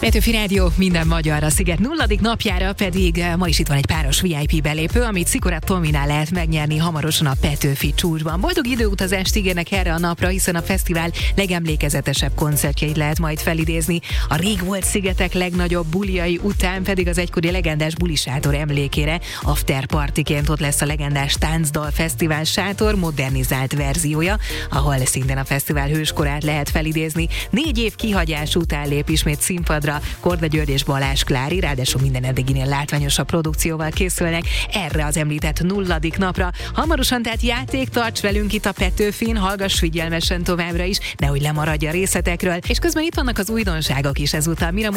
Petőfi Rádió minden magyarra, Sziget nulladik napjára pedig ma is itt van egy páros VIP belépő, amit Szikorát Tominál lehet megnyerni hamarosan a Petőfi csúcsban. Boldog időutazást ígérnek erre a napra, hiszen a fesztivál legemlékezetesebb koncertjeit lehet majd felidézni. A rég volt szigetek legnagyobb buliai után pedig az egykori legendás bulisátor emlékére afterpartiként ott lesz a legendás Táncdal Fesztivál sátor modernizált verziója, ahol szintén a fesztivál hőskorát lehet felidézni. 4 év kihagyás után lép ismét színpadra Korda György és Balázs Klári, ráadásul minden eddiginél látványosabb produkcióval készülnek erre az említett nulladik napra. Hamarosan tehát játék, tarts velünk itt a Petőfin, hallgass figyelmesen továbbra is, nehogy lemaradj a részletekről, és közben itt vannak az újdonságok is ezúttal. Mire